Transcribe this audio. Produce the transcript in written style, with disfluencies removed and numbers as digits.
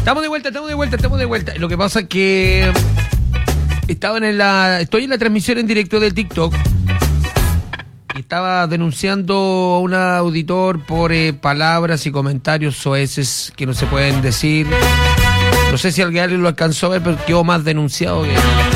Estamos de vuelta. Lo que pasa es que estoy en la transmisión en directo de TikTok y estaba denunciando a un auditor por palabras y comentarios soeces que no se pueden decir. No sé si alguien lo alcanzó a ver, pero quedó más denunciado que...